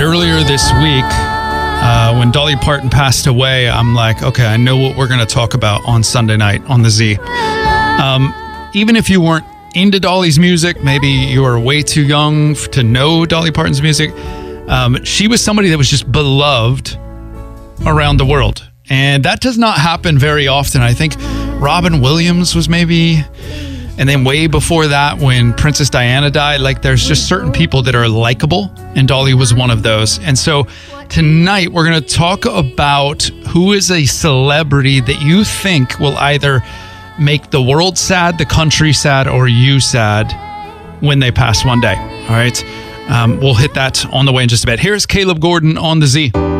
earlier this week, when Dolly Parton passed away, I'm like, okay, I know what we're going to talk about on Sunday night on the Z. Even if you weren't into Dolly's music, maybe you were way too young to know Dolly Parton's music, she was somebody that was just beloved around the world. And that does not happen very often. I think Robin Williams was maybe, and then way before that when Princess Diana died, like there's just certain people that are likable, and Dolly was one of those. And so tonight we're going to talk about who is a celebrity that you think will either make the world sad, the country sad, or you sad when they pass one day. All right. We'll hit that on the way in just a bit. Here's Caleb Gordon on the Z.